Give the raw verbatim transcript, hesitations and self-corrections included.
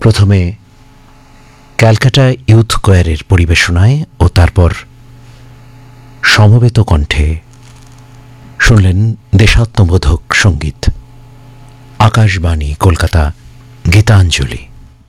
প্রথমে ক্যালকাটা ইউথ কোয়ারের পরিবেশনায় ও তারপর সমবেত কণ্ঠে শুনলেন দেশাত্মবোধক সঙ্গীত। আকাশবাণী কলকাতা, গীতাঞ্জলি।